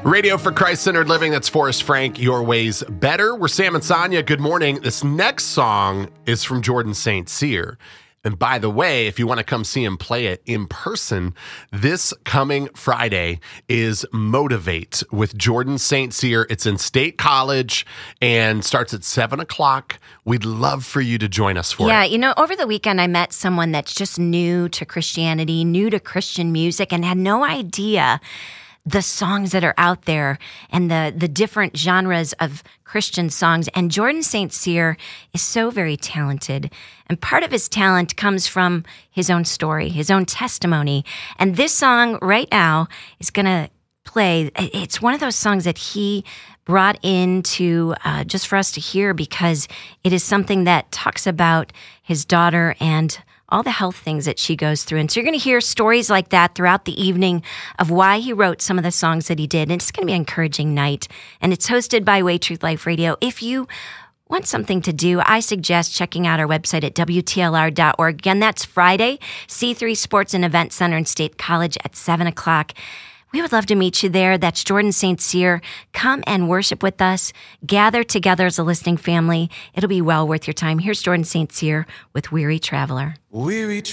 Radio for Christ-Centered Living, that's Forrest Frank, Your Ways Better. We're Sam and Sonia, good morning. This next song is from Jordan St. Cyr. And by the way, if you want to come see him play it in person, this coming Friday is Motivate with Jordan St. Cyr. It's in State College and starts at 7 o'clock. We'd love for you to join us for it. Yeah, you know, over the weekend I met someone that's just new to Christianity, new to Christian music, and had no idea the songs that are out there and the different genres of Christian songs. And Jordan St. Cyr is so very talented. And part of his talent comes from his own story, his own testimony. And this song right now is going to play. It's one of those songs that he brought into just for us to hear because it is something that talks about his daughter and all the health things that she goes through. And so you're going to hear stories like that throughout the evening of why he wrote some of the songs that he did. And it's going to be an encouraging night. And it's hosted by Way Truth Life Radio. If you want something to do, I suggest checking out our website at WTLR.org. Again, that's Friday, C3 Sports and Event Center in State College at 7 o'clock. We would love to meet you there. That's Jordan St. Cyr. Come and worship with us. Gather together as a listening family. It'll be well worth your time. Here's Jordan St. Cyr with Weary Traveler. Weary